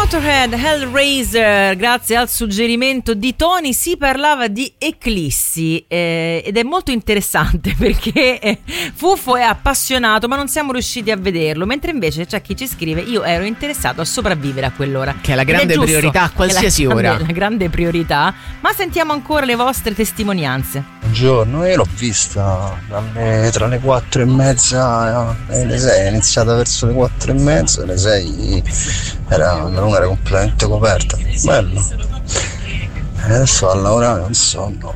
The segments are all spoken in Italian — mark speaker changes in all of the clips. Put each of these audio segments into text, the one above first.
Speaker 1: Motorhead, Hellraiser, grazie al suggerimento di Tony si parlava di eclissi ed è molto interessante perché Fufo è appassionato ma non siamo riusciti a vederlo, mentre invece c'è chi ci scrive io ero interessato a sopravvivere a quell'ora.
Speaker 2: Che è la grande priorità a qualsiasi ora.
Speaker 1: La grande priorità, ma sentiamo ancora le vostre testimonianze.
Speaker 3: Buongiorno, io l'ho vista tra le 4:30 e le 6, è iniziata verso le 4:30, le 6 la luna era completamente coperta, bello. E adesso a lavorare non sonno.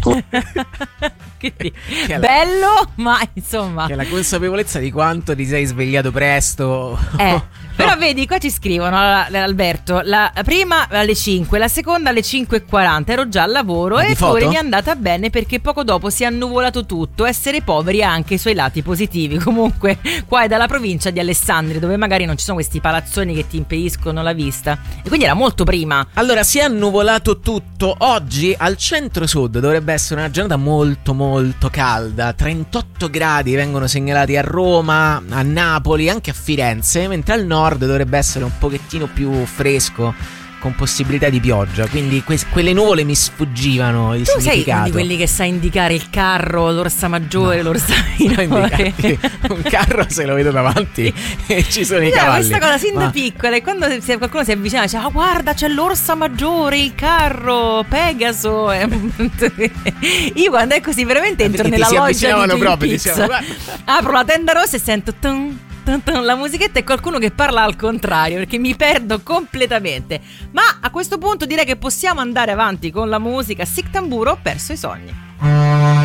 Speaker 1: Bello, ma insomma
Speaker 2: che è la consapevolezza di quanto ti sei svegliato presto.
Speaker 1: Però vedi, qua ci scrivono Alberto, la prima alle 5, la seconda alle 5:40, ero già al lavoro e pure mi è andata bene perché poco dopo si è annuvolato tutto. Essere poveri ha anche i suoi lati positivi. Comunque qua è dalla provincia di Alessandria, dove magari non ci sono questi palazzoni che ti impediscono la vista, e quindi era molto prima.
Speaker 2: Allora, si è annuvolato tutto. Oggi al centro-sud dovrebbe essere una giornata molto molto calda, 38 gradi vengono segnalati a Roma, a Napoli, anche a Firenze, mentre al nord dovrebbe essere un pochettino più fresco, con possibilità di pioggia, quindi quelle nuvole mi sfuggivano il significato.
Speaker 1: Tu sei uno di quelli che sa indicare il carro, l'orsa maggiore, l'orsa minore.
Speaker 2: Un carro se lo vedo davanti e ci sono i cavalli.
Speaker 1: Questa cosa sin da piccola, e quando qualcuno si avvicina dice guarda c'è l'orsa maggiore, il carro, Pegaso. Io quando è così veramente entro nella loggia di Twin Peaks. Apro la tenda rossa e sento la musichetta e qualcuno che parla al contrario, perché mi perdo completamente. Ma a questo punto direi che possiamo andare avanti con la musica. Sic Tamburo, ho perso i sogni.